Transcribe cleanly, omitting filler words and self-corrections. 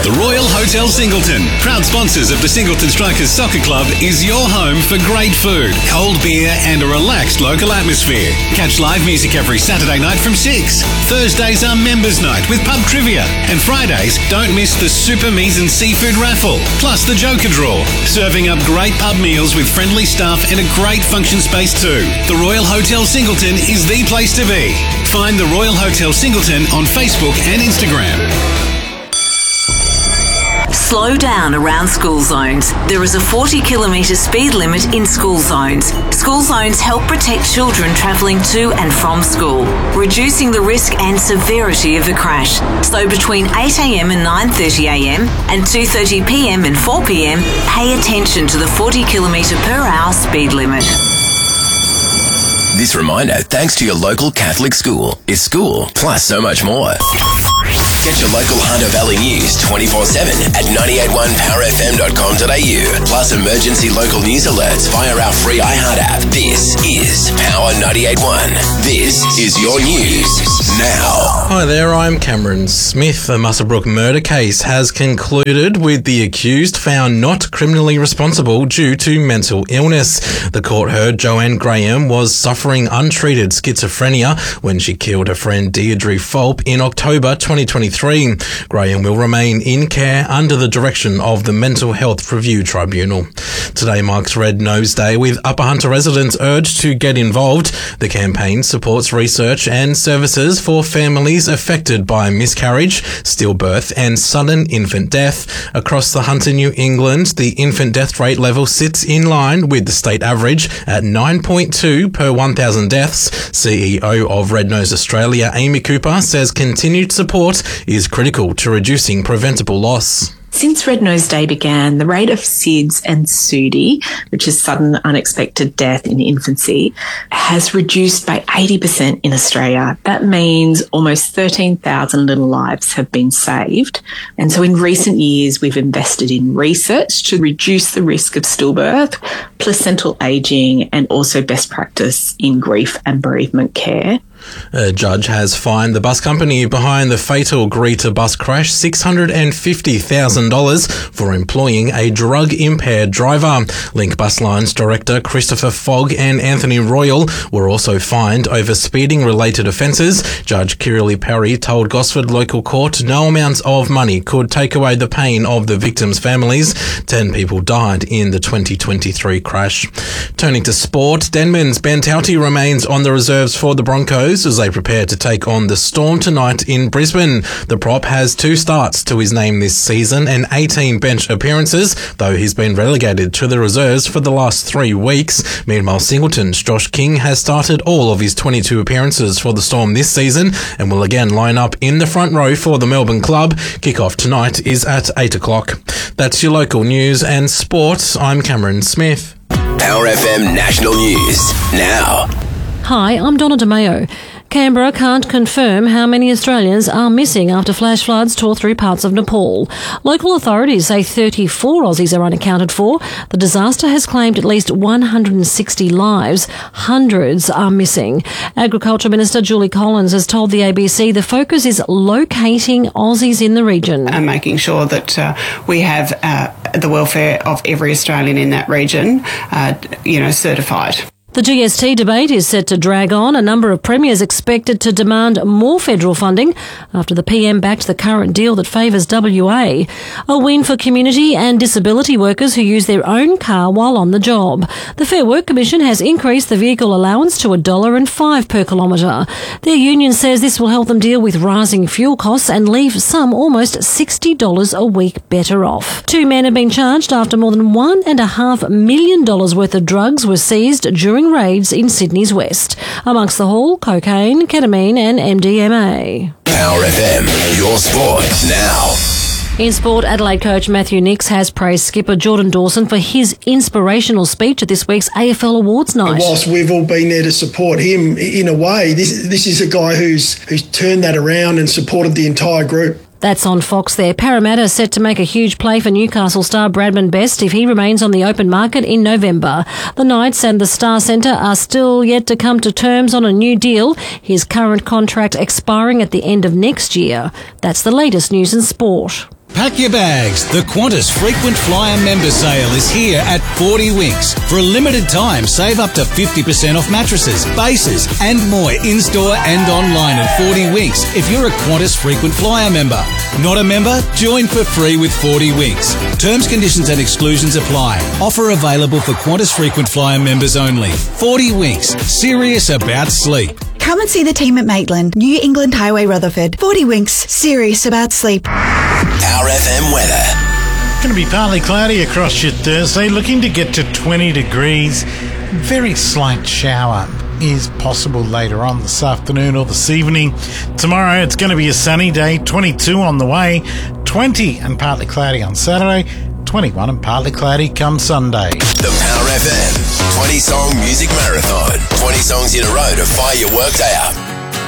The Royal Hotel Singleton, proud sponsors of the Singleton Strikers Soccer Club, is your home for great food, cold beer and a relaxed local atmosphere. Catch live music every Saturday night from 6. Thursdays are members night with pub trivia. And Fridays, don't miss the Super Mies and Seafood Raffle, plus the Joker Draw. Serving up great pub meals with friendly staff and a great function space too. The Royal Hotel Singleton is the place to be. Find the Royal Hotel Singleton on Facebook and Instagram. Slow down around school zones. There is a 40-kilometre speed limit in school zones. School zones help protect children travelling to and from school, reducing the risk and severity of a crash. So between 8am and 9:30am and 2:30pm and 4pm, pay attention to the 40km/h speed limit. This reminder, thanks to your local Catholic school. It's school, plus so much more. Get your local Hunter Valley news 24/7 at 981powerfm.com.au. Plus emergency local news alerts via our free iHeart app. This is Power 98.1. This is your news now. Hi there, I'm Cameron Smith. The Muswellbrook murder case has concluded with the accused found not criminally responsible due to mental illness. The court heard Joanne Graham was suffering untreated schizophrenia when she killed her friend Deirdre Fulp in October 2023. Graham will remain in care under the direction of the Mental Health Review Tribunal. Today marks Red Nose Day, with Upper Hunter residents urged to get involved. The campaign supports research and services for families affected by miscarriage, stillbirth and sudden infant death. Across the Hunter, New England, the infant death rate level sits in line with the state average at 9.2 per 1,000 deaths. CEO of Red Nose Australia, Amy Cooper, says continued support is critical to reducing preventable loss. Since Red Nose Day began, the rate of SIDS and SUDI, which is sudden unexpected death in infancy, has reduced by 80% in Australia. That means almost 13,000 little lives have been saved. And so in recent years, we've invested in research to reduce the risk of stillbirth, placental ageing, and also best practice in grief and bereavement care. A judge has fined the bus company behind the fatal Greta bus crash $650,000 for employing a drug-impaired driver. Link Bus Lines director Christopher Fogg and Anthony Royal were also fined over speeding-related offences. Judge Kirrilly Perry told Gosford Local Court no amount of money could take away the pain of the victims' families. 10 people died in the 2023 crash. Turning to sport, Denman's Ben Tauti remains on the reserves for the Broncos as they prepare to take on the Storm tonight in Brisbane. The prop has 2 starts to his name this season and 18 bench appearances, though he's been relegated to the reserves for the last 3 weeks. Meanwhile, Singleton's Josh King has started all of his 22 appearances for the Storm this season and will again line up in the front row for the Melbourne club. Kickoff tonight is at 8 o'clock. That's your local news and sport. I'm Cameron Smith. Power FM National News now. Hi, I'm Donna DeMayo. Canberra can't confirm how many Australians are missing after flash floods tore through parts of Nepal. Local authorities say 34 Aussies are unaccounted for. The disaster has claimed at least 160 lives. Hundreds are missing. Agriculture Minister Julie Collins has told the ABC the focus is locating Aussies in the region. And making sure that we have the welfare of every Australian in that region, certified. The GST debate is set to drag on. A number of premiers expected to demand more federal funding after the PM backed the current deal that favours WA. A win for community and disability workers who use their own car while on the job. The Fair Work Commission has increased the vehicle allowance to $1.05 per kilometre. Their union says this will help them deal with rising fuel costs and leave some almost $60 a week better off. 2 men have been charged after more than $1.5 million worth of drugs were seized during raids in Sydney's west. Amongst the haul, cocaine, ketamine and MDMA. Power FM, your sport now. In sport, Adelaide coach Matthew Nicks has praised skipper Jordan Dawson for his inspirational speech at this week's AFL Awards night. Whilst we've all been there to support him, in a way, this is a guy who's turned that around and supported the entire group. That's on Fox there. Parramatta set to make a huge play for Newcastle star Bradman Best if he remains on the open market in November. The Knights and the Star Centre are still yet to come to terms on a new deal, his current contract expiring at the end of next year. That's the latest news in sport. Pack your bags. The Qantas Frequent Flyer Member Sale is here at 40 Winks. For a limited time, save up to 50% off mattresses, bases and more in-store and online at 40 Winks if you're a Qantas Frequent Flyer member. Not a member? Join for free with 40 Winks. Terms, conditions and exclusions apply. Offer available for Qantas Frequent Flyer members only. 40 Winks. Serious about sleep. Come and see the team at Maitland, New England Highway, Rutherford. 40 Winks, serious about sleep. Power FM weather. Going to be partly cloudy across your Thursday, looking to get to 20 degrees. Very slight shower is possible later on this afternoon or this evening. Tomorrow it's going to be a sunny day, 22 on the way, 20 and partly cloudy on Saturday, 21 and partly cloudy come Sunday. The Power FM 20 Song Music Marathon. 20 songs in a row to fire your workday up.